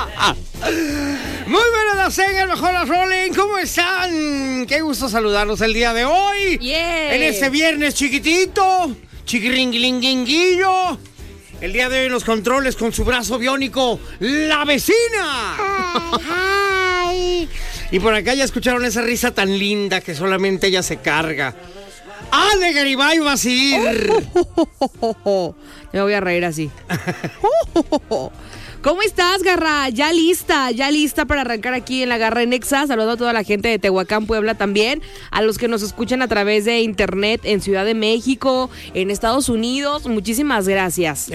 Muy buenas, el mejor Rolling. ¿Cómo están? Qué gusto saludarlos el día de hoy. Yeah. En este viernes chiquitito, chiquiringuilinguinguillo. El día de hoy en los controles con su brazo biónico, la vecina. Ay. Y por acá ya escucharon esa risa tan linda que solamente ella se carga. ¡Ale, Garibay Basir! Me voy a reír así. ¿Cómo estás, Garra? Ya lista para arrancar aquí en la Garra en Exa. Saludo a toda la gente de Tehuacán, Puebla también, a los que nos escuchan a través de internet en Ciudad de México, en Estados Unidos. Muchísimas gracias.